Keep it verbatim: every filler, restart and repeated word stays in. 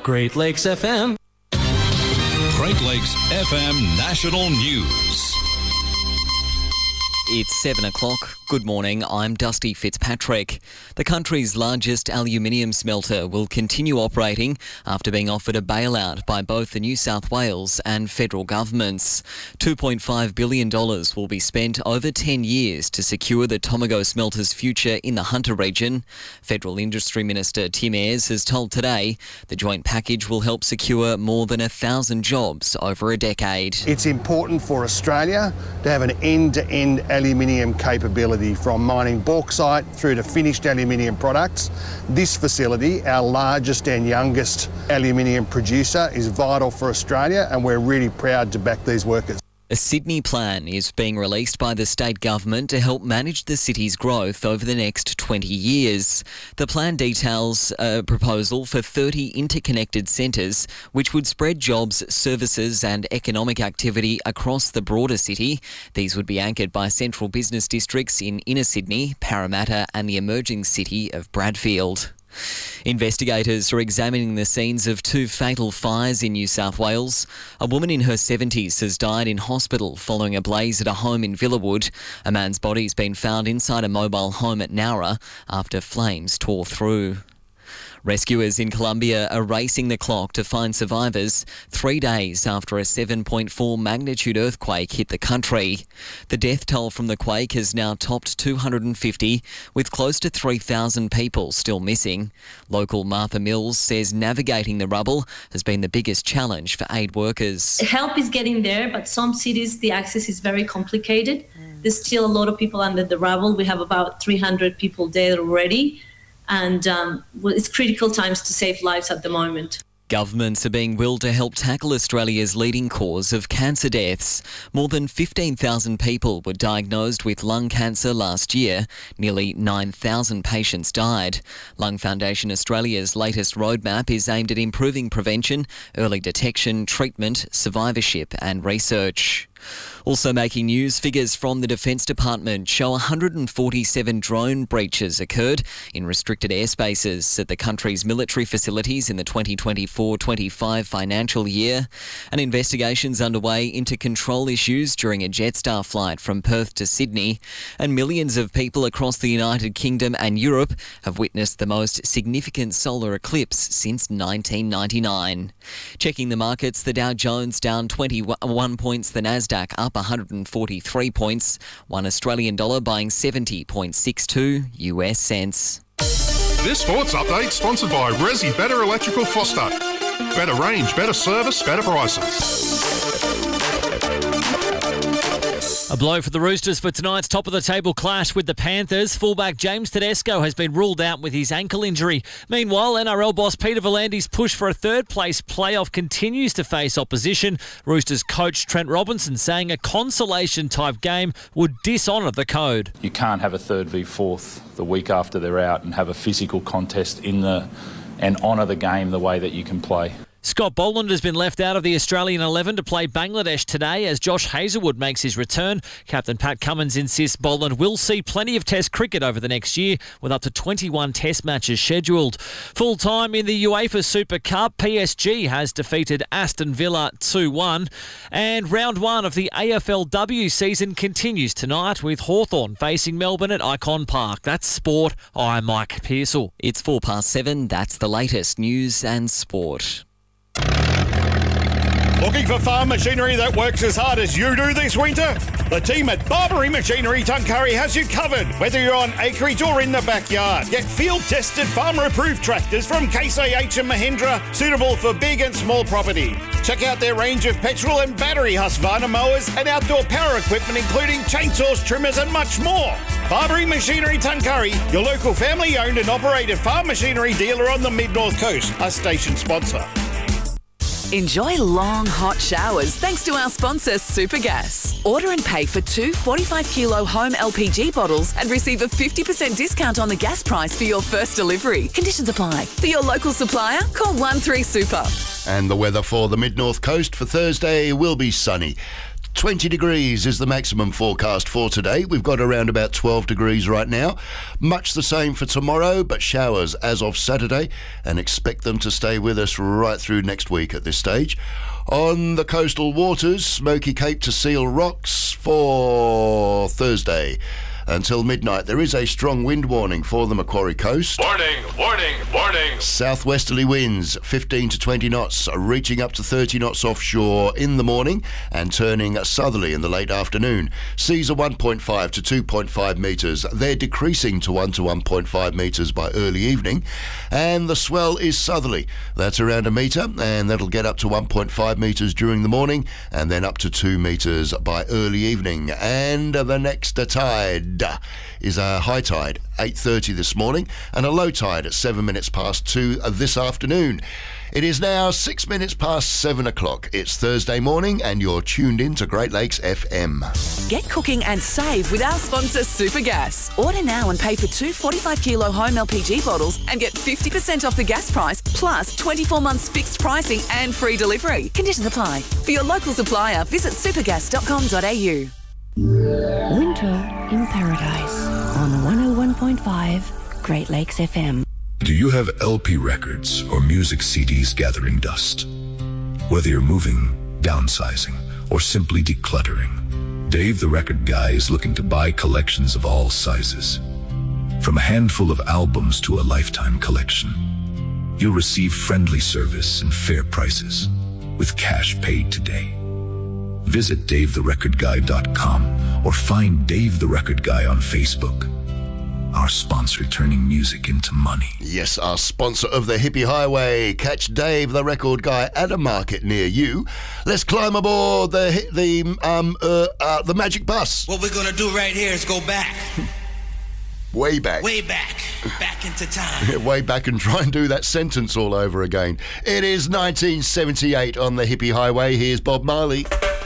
Great Lakes F M. Great Lakes F M National News. It's seven o'clock. Good morning, I'm Dusty Fitzpatrick. The country's largest aluminium smelter will continue operating after being offered a bailout by both the New South Wales and federal governments. two point five billion dollars will be spent over ten years to secure the Tomago smelter's future in the Hunter region. Federal Industry Minister Tim Ayres has told Today the joint package will help secure more than a thousand jobs over a decade. It's important for Australia to have an end-to-end aluminium capability from mining bauxite through to finished aluminium products. This facility, our largest and youngest aluminium producer, is vital for Australia, and we're really proud to back these workers. A Sydney plan is being released by the state government to help manage the city's growth over the next twenty years. The plan details a proposal for thirty interconnected centres which would spread jobs, services and economic activity across the broader city. These would be anchored by central business districts in inner Sydney, Parramatta and the emerging city of Bradfield. Investigators are examining the scenes of two fatal fires in New South Wales. A woman in her seventies has died in hospital following a blaze at a home in Villawood. A man's body has been found inside a mobile home at Nowra after flames tore through. Rescuers in Colombia are racing the clock to find survivors three days after a seven point four magnitude earthquake hit the country. The death toll from the quake has now topped two hundred fifty, with close to three thousand people still missing. Local Martha Mills says navigating the rubble has been the biggest challenge for aid workers. Help is getting there, but some cities the access is very complicated. There's still a lot of people under the rubble. We have about three hundred people dead already. And um, well, it's critical times to save lives at the moment. Governments are being willed to help tackle Australia's leading cause of cancer deaths. More than fifteen thousand people were diagnosed with lung cancer last year. Nearly nine thousand patients died. Lung Foundation Australia's latest roadmap is aimed at improving prevention, early detection, treatment, survivorship and research. Also making news, figures from the Defence Department show one hundred forty-seven drone breaches occurred in restricted airspaces at the country's military facilities in the twenty twenty-four twenty-five financial year. An investigation's underway into control issues during a Jetstar flight from Perth to Sydney. And millions of people across the United Kingdom and Europe have witnessed the most significant solar eclipse since nineteen ninety-nine. Checking the markets, the Dow Jones down twenty-one points, the Nasdaq up one hundred forty-three points, one Australian dollar buying seventy point six two U S cents. This sports update sponsored by Resi Better Electrical Foster. Better range, better service, better prices. A blow for the Roosters for tonight's top-of-the-table clash with the Panthers. Fullback James Tedesco has been ruled out with his ankle injury. Meanwhile, N R L boss Peter V'landys's push for a third-place playoff continues to face opposition. Roosters coach Trent Robinson saying a consolation-type game would dishonour the code. You can't have a third v fourth the week after they're out and have a physical contest in the and honour the game the way that you can play. Scott Boland has been left out of the Australian eleven to play Bangladesh today as Josh Hazlewood makes his return. Captain Pat Cummins insists Boland will see plenty of Test cricket over the next year, with up to twenty-one Test matches scheduled. Full time in the UEFA Super Cup, P S G has defeated Aston Villa two one. And round one of the A F L W season continues tonight with Hawthorn facing Melbourne at Icon Park. That's sport. I'm Mike Pearsall. It's four past seven. That's the latest news and sport. Looking for farm machinery that works as hard as you do this winter? The team at Barbary Machinery Tuncurry has you covered, whether you're on acreage or in the backyard. Get field-tested, farmer-approved tractors from Case I H and Mahindra, suitable for big and small property. Check out their range of petrol and battery Husqvarna mowers and outdoor power equipment, including chainsaws, trimmers and much more. Barbary Machinery Tuncurry, your local family-owned and operated farm machinery dealer on the Mid-North Coast, a station sponsor. Enjoy long, hot showers thanks to our sponsor, Supergas. Order and pay for two forty-five kilo home L P G bottles and receive a fifty percent discount on the gas price for your first delivery. Conditions apply. For your local supplier, call one three super. And the weather for the Mid-North Coast for Thursday will be sunny. twenty degrees is the maximum forecast for today. We've got around about twelve degrees right now. Much the same for tomorrow, but showers as of Saturday, and expect them to stay with us right through next week at this stage. On the coastal waters, Smoky Cape to Seal Rocks for Thursday until midnight. There is a strong wind warning for the Macquarie Coast. Warning, warning, warning. Southwesterly winds, fifteen to twenty knots, reaching up to thirty knots offshore in the morning and turning southerly in the late afternoon. Seas are one point five to two point five metres. They're decreasing to one to one point five metres by early evening. And the swell is southerly. That's around a metre, and that'll get up to one point five metres during the morning and then up to two metres by early evening. And the next tide is a high tide, eight thirty this morning, and a low tide at seven minutes past two this afternoon. It is now six minutes past seven o'clock. It's Thursday morning, and you're tuned in to Great Lakes F M. Get cooking and save with our sponsor, Supergas. Order now and pay for two forty-five kilo home L P G bottles and get fifty percent off the gas price, plus twenty-four months fixed pricing and free delivery. Conditions apply. For your local supplier, visit supergas dot com dot a u. Winter in Paradise on one oh one point five Great Lakes F M. Do you have L P records or music C Ds gathering dust? Whether you're moving, downsizing, or simply decluttering, Dave the Record Guy is looking to buy collections of all sizes. From a handful of albums to a lifetime collection, you'll receive friendly service and fair prices with cash paid today. Visit dave the record guy dot com or find Dave the Record Guy on Facebook. Our sponsor turning music into money. Yes, our sponsor of the Hippie Highway. Catch Dave the Record Guy at a market near you. Let's climb aboard the the um uh, uh the magic bus. What we're gonna do right here is go back. Way back. Way back. Back into time. Way back and try and do that sentence all over again. It is nineteen seventy-eight on the Hippie Highway. Here's Bob Marley.